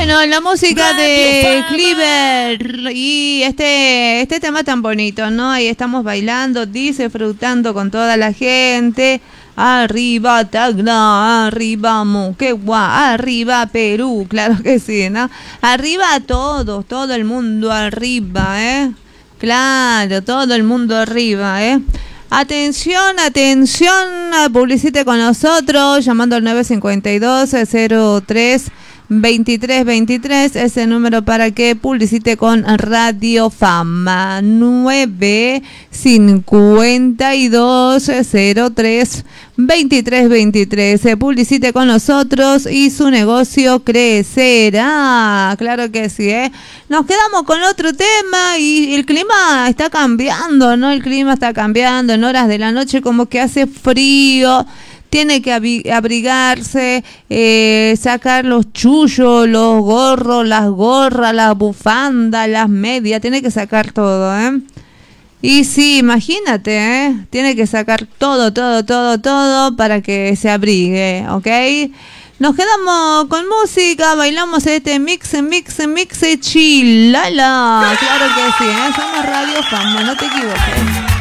Bueno, la música de Cleaver y este tema tan bonito, ¿no? Ahí estamos bailando, disfrutando con toda la gente. Arriba Tacna, arriba Moquegua, arriba Perú, claro que sí, ¿no? Arriba todos, todo el mundo arriba, ¿eh? Claro, todo el mundo arriba, ¿eh? Atención, atención, publicite con nosotros, llamando al 952-03 2323, ese número para que publicite con Radio Fama. 952-03 2323, publicite con nosotros y su negocio crecerá. Claro que sí, ¿eh? Nos quedamos con otro tema y el clima está cambiando, ¿no? El clima está cambiando, en horas de la noche como que hace frío. Tiene que abrigarse, sacar los chullos, los gorros, las gorras, las bufandas, las medias, tiene que sacar todo, ¿eh? Y sí, imagínate, ¿eh? Tiene que sacar todo para que se abrigue, ¿ok? Nos quedamos con música, bailamos este mix chilala. Claro que sí, ¿eh? Somos Radio Fama, no te equivoques.